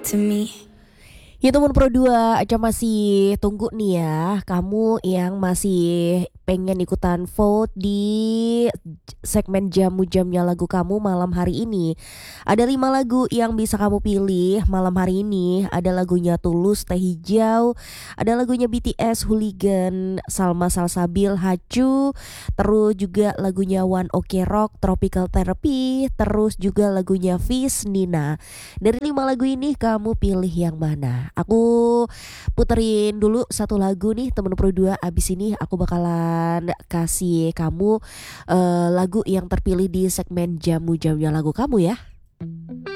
to me. Ya teman Pro 2 aja masih tunggu nih ya. Kamu yang masih pengen ikutan vote di segmen jamu-jamnya lagu kamu malam hari ini. Ada 5 lagu yang bisa kamu pilih malam hari ini. Ada lagunya Tulus Teh Hijau, ada lagunya BTS Hooligan, Salma Salsabil Hacu, terus juga lagunya One Ok Rock Tropical Therapy, terus juga lagunya Fizz Nina. Dari 5 lagu ini kamu pilih yang mana? Aku puterin dulu satu lagu nih temen Pro 2. Abis ini aku bakalan kasih kamu lagu yang terpilih di segmen jamu-jamunya lagu kamu ya.